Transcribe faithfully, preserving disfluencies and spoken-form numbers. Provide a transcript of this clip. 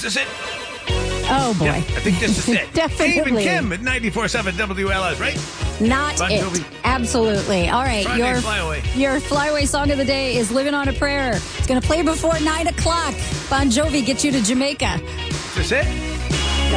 this it? Oh, boy. Yeah, I think this is it. Definitely. Dave and Kim at ninety-four point seven W L S, right? Not Bon it. Jovi. Absolutely. All right. Friday your Flyaway. Your Flyaway song of the day is Living on a Prayer. It's going to play before nine o'clock. Bon Jovi, get you to Jamaica. Is this it?